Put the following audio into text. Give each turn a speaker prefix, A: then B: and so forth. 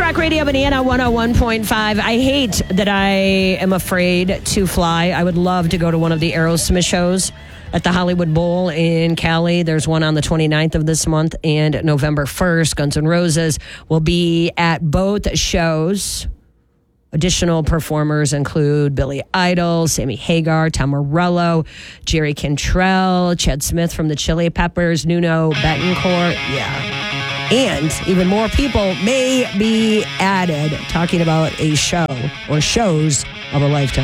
A: Rock Radio, Banana 101.5. I hate that I am afraid to fly. I would love to go to one of the Aerosmith shows at the Hollywood Bowl in Cali. There's one on the 29th of this month, and November 1st, Guns N' Roses will be at both shows. Additional performers include Billy Idol, Sammy Hagar, Tom Morello, Jerry Cantrell, Chad Smith from the Chili Peppers, Nuno Betancourt. Yeah. And even more people may be added, talking about a show or shows of a lifetime.